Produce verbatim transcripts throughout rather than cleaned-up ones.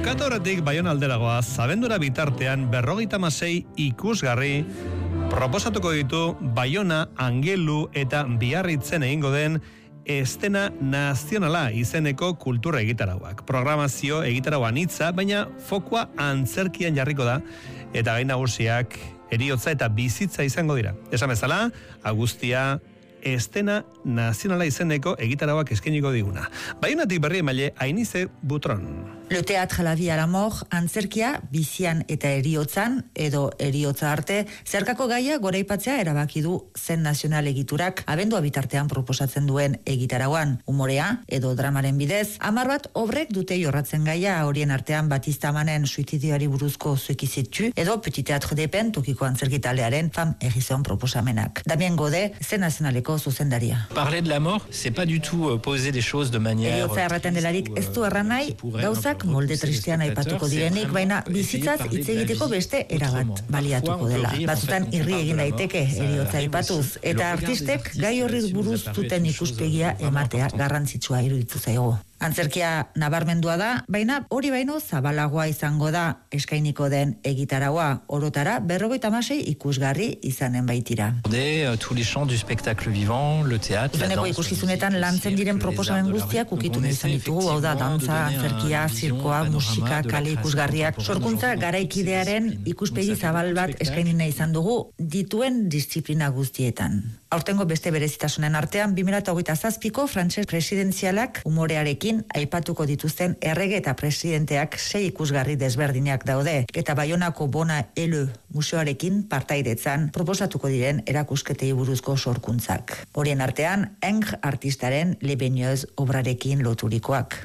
Bukatoretik Baiona alderagoa, zabendura bitartean berrogeita hamasei ikusgarri proposatuko ditu Baiona, Angelu eta Biarritzen egingo den Estena Nazionala izeneko kultura egitarauak. Programazio egitarau anitza, baina fokua antzerkian jarriko da, eta gai nagusiak heriotza eta bizitza izango dira. Esan bezala, Agustia Estena Nazionala izeneko egitarauak eskainiko diguna. Baionatik berri emaile Ainize Butron. Le Théâtre La Vie à la Mort, antzerkia, bizian eta eriotzan, edo eriotza arte, zerkako gaia goraipatzea erabaki du zen nazional egiturak abendua bitartean proposatzen duen egitarauan. Umorea, edo dramaren bidez, hamar bat obrek dute jorratzen gaia, horien artean Batista Manen suizidioari buruzko Zuekizitu, edo Petit Théâtre de Pen tokiko antzerkitalearen Fam Errizon proposamenak. Damien Gode, zen nazionaleko zuzendaria. Parler de la mort, c'est pas du tout poser des choses de manière... Eriotza erraten delarik ez du erran nahi, gauzak molde tristean aipatuko direnik, baina bizitzaz hitz egiteko beste erabat baliatuko dela. Batzutan irri egin daiteke eriotza aipatuz, eta artistek gai horri buruz duten ikuspegia ematea garrantzitsua iruditu zaigu. Antzerkia nabarmendua da, baina hori baino zabalagoa izango da eskainiko den egitaraua, orotara berrogeita hamasei ikusgarri izanen baitira. Tous les champs du spectacle vivant, le théâtre, la danse. Ikuskizunetan lantzen diren proposamen guztiak ukitu izan ditugu, hau da dantza, antzerkia, zirkoa, musika, kale ikusgarriak, sorkuntza garaikidearen ikuspegi zabal bat eskaini nahi izan dugu dituen disiplina guztietan. Aurtengo beste berezitasunen artean, bi mila hogeita zazpiko frantses presidenzialak umorearekin aipatuko dituzten errege eta presidenteak sei ikusgarri desberdinak daude, eta Baionako Bona Ele museoarekin partaidetzan proposatuko diren erakusketei buruzko sorkuntzak. Horien artean, Eng artistaren Le Baigneuse obrarekin loturikoak.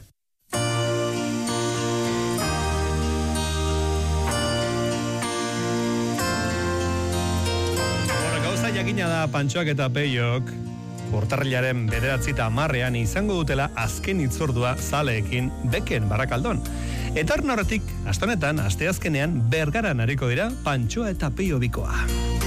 Jakina da Pantxoak eta Peiok urtarrilaren bederatzi eta hamarrean izango dutela azken hitzordua zaleekin Beken Barakaldon. Eta horren horretik, astonetan, asteazkenean Bergaran ariko dira Pantxoa eta Peio bikoa.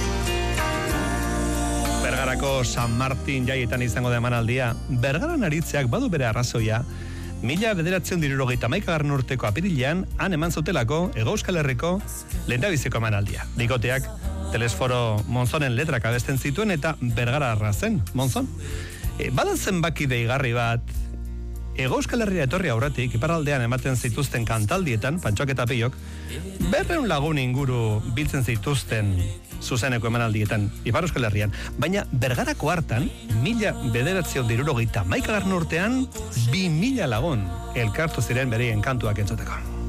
Bergarako San Martin jaietan izango da emanaldia. Bergaran aritzeak badu bere arrazoia, mila bederatzen dirurogeita hamaikagarren urteko apirilean han eman zutelako Hego Euskal Herriko lehendabiziko emanaldia. Bikoteak Telesforo Monzonen letrak abesten zituen eta Bergara arrazen, Monzon. E, bada zenbaki deigarri bat, Hego Euskal Herria etorri aurretik, iparraldean ematen zituzten kantaldietan, Pantxoak eta Peiok, berreun lagun inguru biltzen zituzten zuzeneko emanaldietan, Ipar Euskal Herrian. Baina Bergarako hartan, mila bederatzen dirurogeita hamaikagarren urtean, bi mila lagun elkartu ziren bereien kantuak entzuteko.